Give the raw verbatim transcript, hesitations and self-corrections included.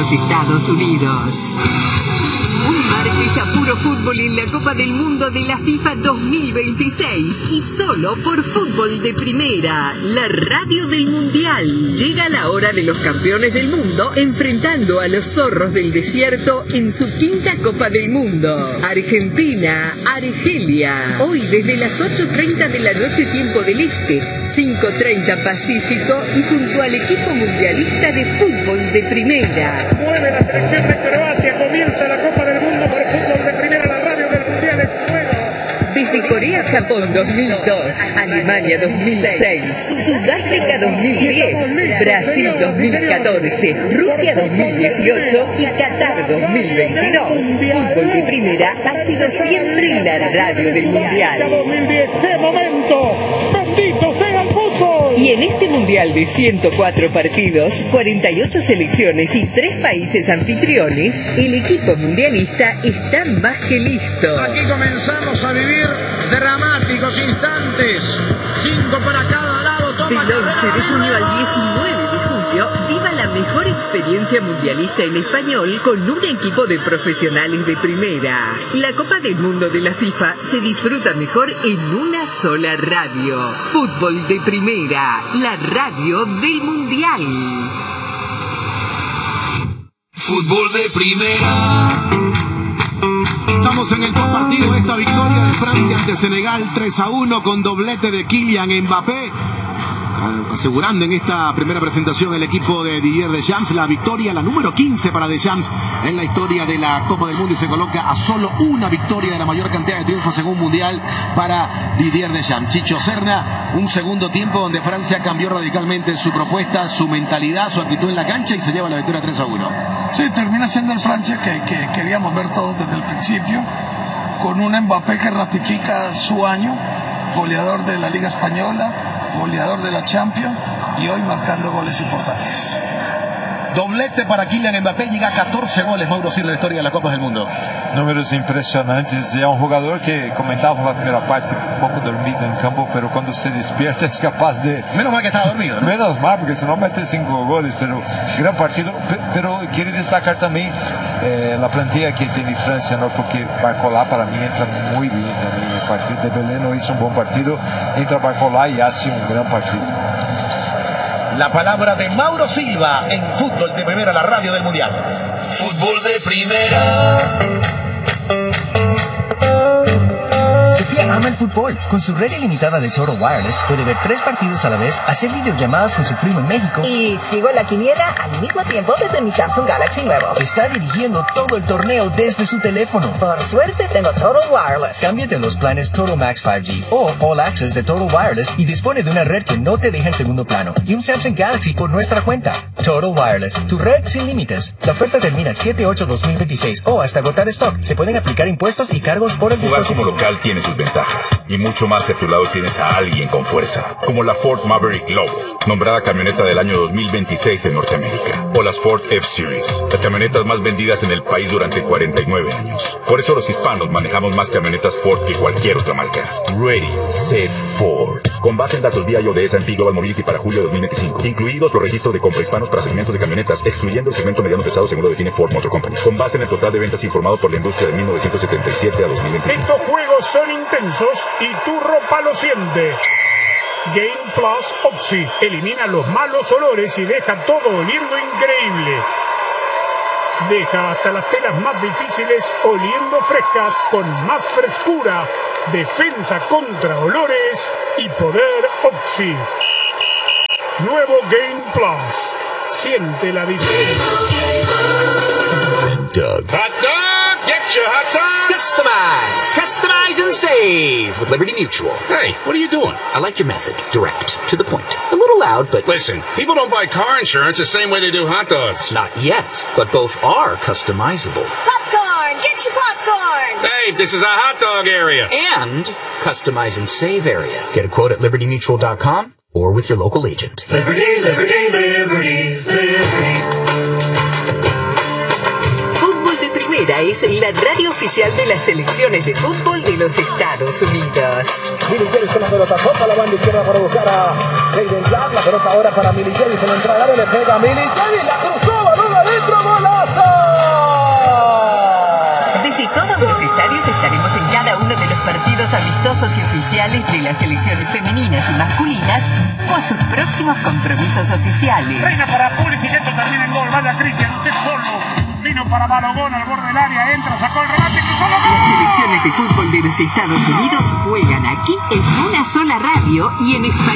los Estados Unidos. Un martes a puro fútbol en la Copa del Mundo de la FIFA dos mil veintiséis y solo por Fútbol de Primera, la radio del Mundial. Llega la hora de los campeones del mundo enfrentando a los zorros del desierto en su quinta Copa del Mundo. Argentina, Argelia. Hoy desde las ocho treinta de la noche tiempo del Este, cinco treinta Pacífico y junto al equipo mundialista de Fútbol de Primera. Mueve la selección de Croacia, comienza la Copa del Mundo por Fútbol de Primera, la radio del Mundial en juego. Desde Corea-Japón dos mil dos, Alemania dos mil seis, Sudáfrica dos mil diez, Brasil dos mil catorce, Rusia dos mil dieciocho y Qatar dos mil veintidós. Fútbol de Primera ha sido siempre la radio del Mundial. dos mil diez, ¡qué momento! ¡Bendito sea el fútbol! Y en este Mundial de ciento cuatro partidos, cuarenta y ocho selecciones y tres países anfitriones, el equipo mundialista está más que listo. Aquí comenzamos a vivir dramáticos instantes. Cinco para cada lado. Toma Del once de junio al diecinueve de julio, viva la mejor experiencia mundialista en español con un equipo de profesionales de primera. La Copa del Mundo de la FIFA se disfruta mejor en una sola radio. Fútbol de Primera, la radio del Mundial. Fútbol de Primera. Estamos en el compartido de esta victoria de Francia ante Senegal tres a uno con doblete de Kylian Mbappé, asegurando en esta primera presentación el equipo de Didier Deschamps la victoria, la número quince para Deschamps en la historia de la Copa del Mundo, y se coloca a solo una victoria de la mayor cantidad de triunfos en un mundial para Didier Deschamps. Chicho Serna, un segundo tiempo donde Francia cambió radicalmente su propuesta, su mentalidad, su actitud en la cancha y se lleva la victoria tres a uno. Sí, termina siendo el Francia que, que queríamos ver todos desde el principio, con un Mbappé que ratifica su año, goleador de la Liga Española, goleador de la Champions y hoy marcando goles importantes. Doblete para Kylian Mbappé, llega a catorce goles, Mauro Silva, en la historia de las Copas del Mundo. Números impresionantes, y es un jugador que comentábamos la primera parte, un poco dormido en campo, pero cuando se despierta es capaz de... Menos mal que estaba dormido, ¿no? Menos mal, porque si no mete cinco goles, pero gran partido. Pero quiero destacar también eh, la plantilla que tiene Francia, ¿no? Porque Barcola para mí entra muy bien también. El partido de Belén no hizo un buen partido, entra Barcola y hace un gran partido. La palabra de Mauro Silva en Fútbol de Primera, la radio del Mundial. Fútbol de Primera. Sofía ama el fútbol. Con su red ilimitada de Total Wireless puede ver tres partidos a la vez, hacer videollamadas con su primo en México y sigo la quiniela al mismo tiempo desde mi Samsung Galaxy nuevo. Está dirigiendo todo el torneo desde su teléfono. Por suerte tengo Total Wireless. Cámbiate a los planes Total Max cinco G o All Access de Total Wireless y dispone de una red que no te deja en segundo plano y un Samsung Galaxy por nuestra cuenta. Total Wireless, tu red sin límites. La oferta termina el siete ocho dos mil veintiséis o hasta agotar stock. Se pueden aplicar impuestos y cargos por el Jugar dispositivo. como local tiene sus ventajas y mucho más si a tu lado tienes a alguien con fuerza, como la Ford Maverick Lobo, nombrada camioneta del año dos mil veintiséis en Norteamérica, o las Ford F-Series, las camionetas más vendidas en el país durante cuarenta y nueve años. Por eso los hispanos manejamos más camionetas Ford que cualquier otra marca. Ready, Set, Ford. Con base en datos vía I O de S and P Global Mobility para julio de dos mil veinticinco, incluidos los registros de compra hispanos para segmentos de camionetas, excluyendo el segmento mediano pesado según lo define Ford Motor Company, con base en el total de ventas informado por la industria de mil novecientos setenta y siete a dos mil veinticinco. Estos juegos son intensos y tu ropa lo siente. Game Plus Oxy elimina los malos olores y deja todo oliendo increíble. Deja hasta las telas más difíciles oliendo frescas con más frescura, defensa contra olores y poder Oxy. Nuevo Game Plus. Siente la diferencia. Doug. Hot dog! Get your hot dog! Customize! Customize and save with Liberty Mutual. Hey, what are you doing? I like your method. Direct. To the point. A little loud, but... Listen, people don't buy car insurance the same way they do hot dogs. Not yet, but both are customizable. Popcorn! Get your popcorn! Hey, this is a hot dog area. And customize and save area. Get a quote at liberty mutual dot com or with your local agent. Liberty, liberty, liberty, liberty. Primera es la radio oficial de las selecciones de fútbol de los Estados Unidos. Milicevic con la pelota, solta la banda izquierda para buscar a Hayden Clark. La pelota ahora para Milicevic en la entrada, le pega a Milicevic, la cruzó. balón adentro, golazo. Desde todos los estadios estaremos en cada uno de los partidos amistosos y oficiales de las selecciones femeninas y masculinas o a sus próximos compromisos oficiales. Reina para Pulisic, esto termina en gol. Vaya Cristian, usted solo. Vino para Balogón al borde del área, entra, sacó el remate, cruzó la gol. Las selecciones de fútbol de los Estados Unidos juegan aquí en una sola radio y en español.